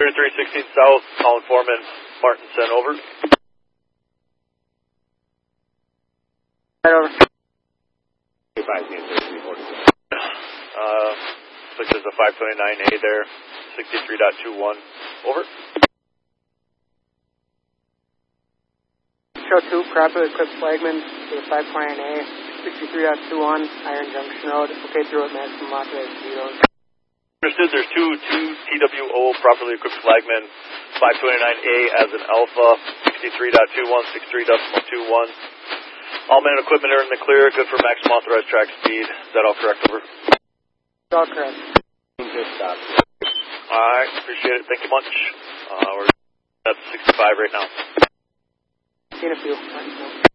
3316 South, calling Foreman Martinson, over. Right over. Looks like there's a 529A there, 63.21, over. Show 2, properly equipped flagman to the 529A, 63.21, Iron Junction Road, okay through at maximum authorized speed. Understood, there's two TWO properly equipped flagmen, 529A as an alpha, 63.21, 63.21. All men and equipment are in the clear, good for maximum authorized track speed. Is that all correct, over? All correct. Alright, appreciate it, thank you much. We're at 65 right now. Seen a few.